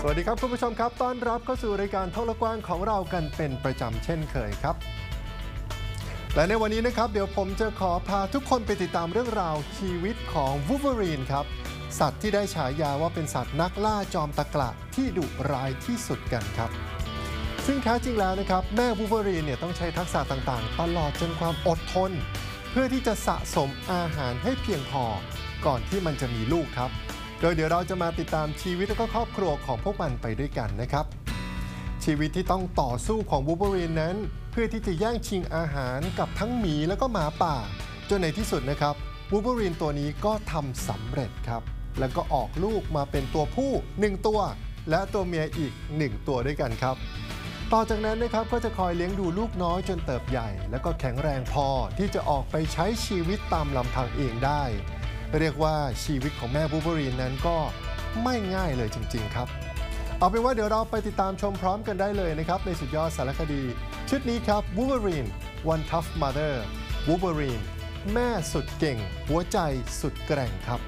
วัสดีครับคุณผู้ชมครับต้อนรับเข้าสู่รายการท่องละกว้างของเรากันเป็นประจำเช่นเคยครับและในวันนี้นะครับเดี๋ยวผมจะขอพาทุกคนไปติดตามเรื่องราวชีวิตของวูล์ฟเวอรีนครับสัตว์ที่ได้ฉายาว่าเป็นสัตว์นักล่าจอมตะกละที่ดุร้ายที่สุดกันครับซึ่งแท้จริงแล้วนะครับแม่วูล์ฟเวอรีนเนี่ยต้องใช้ทักษะต่างๆตลอดจนความอดทนเพื่อที่จะสะสมอาหารให้เพียงพอก่อนที่มันจะมีลูกครับโดยเดี๋ยวเราจะมาติดตามชีวิตและก็ครอบครัวของพวกมันไปด้วยกันนะครับชีวิตที่ต้องต่อสู้ของวูล์ฟเวอรีนนั้นเพื่อที่จะแย่งชิงอาหารกับทั้งหมีและก็หมาป่าจนในที่สุดนะครับวูล์ฟเวอรีนตัวนี้ก็ทำสำเร็จครับแล้วก็ออกลูกมาเป็นตัวผู้1ตัวและตัวเมียอีก1ตัวด้วยกันครับต่อจากนั้นนะครับก็จะคอยเลี้ยงดูลูกน้อยจนเติบใหญ่แล้วก็แข็งแรงพอที่จะออกไปใช้ชีวิตตามลำพังเองได้เรียกว่าชีวิตของแม่วูล์ฟเวอรีนนั้นก็ไม่ง่ายเลยจริงๆครับเอาเป็นว่าเดี๋ยวเราไปติดตามชมพร้อมกันได้เลยนะครับในสุดยอดสารคดีชุดนี้ครับ Wolverine One Tough Mother Wolverine แม่สุดเก่งหัวใจสุดแกร่งครับ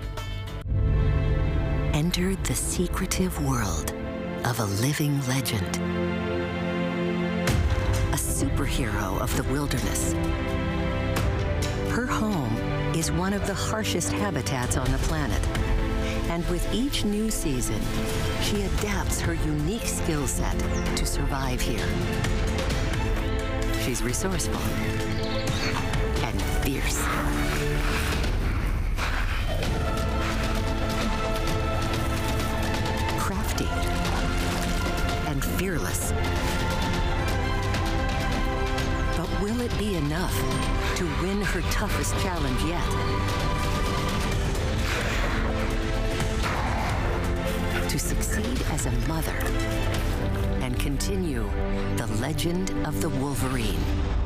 Entered the secretive world of a living legend, a superhero of the wilderness. Her home is one of the harshest habitats on the planet, and with each new season, she adapts her unique skill set to survive here. She's resourceful and fierce. Crafty and fearless. But will it be enough to win her toughest challenge yet? To succeed as a mother and continue the legend of the Wolverine.